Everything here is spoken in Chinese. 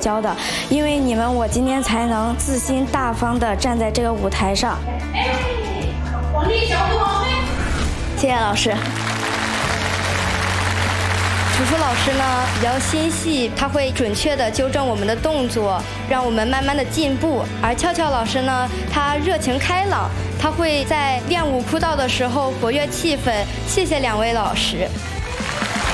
教的，因为你们，我今天才能自信大方地站在这个舞台上。往里脚步往内。谢谢老师。楚楚老师呢比较心细，他会准确地纠正我们的动作，让我们慢慢的进步。而俏俏老师呢，他热情开朗，他会在练舞铺道的时候活跃气氛。谢谢两位老师。